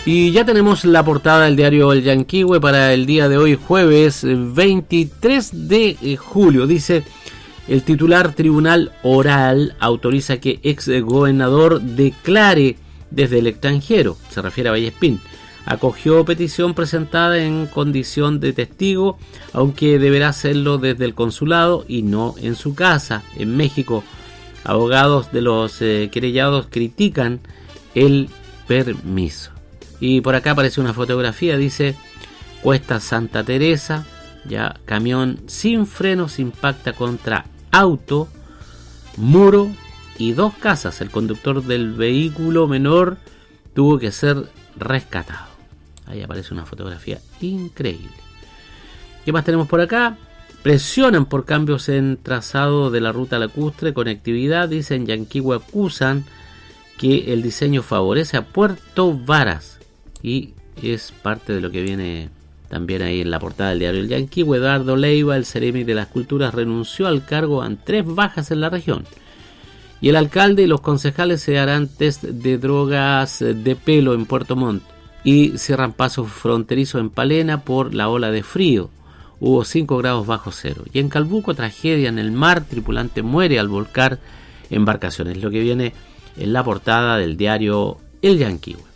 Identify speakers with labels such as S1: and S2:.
S1: Y ya tenemos la portada del diario El Yanquihue para el día de hoy, jueves 23 de julio. Dice: el titular tribunal oral autoriza que ex gobernador declare desde el extranjero. Se refiere a Vallespín. Acogió petición presentada en condición de testigo, aunque deberá hacerlo desde el consulado y no en su casa, en México. Abogados de los querellados critican el permiso. Y por acá aparece una fotografía, dice: Cuesta Santa Teresa, ya, camión sin frenos impacta contra auto, muro y 2 casas. El conductor del vehículo menor tuvo que ser rescatado. Ahí aparece una fotografía increíble. ¿Qué más tenemos por acá? Presionan por cambios en trazado de la ruta lacustre, conectividad. Dicen Yanquihue acusan que el diseño favorece a Puerto Varas. Y es parte de lo que viene también ahí en la portada del diario El Yanquihue. Eduardo Leiva, el Ceremi de las Culturas, renunció al cargo ante 3 bajas en la región. Y el alcalde y los concejales se harán test de drogas de pelo en Puerto Montt. Y cierran paso fronterizo en Palena por la ola de frío. Hubo 5 grados bajo cero. Y en Calbuco, tragedia en el mar. Tripulante muere al volcar embarcaciones. Lo que viene en la portada del diario El Yanquihue.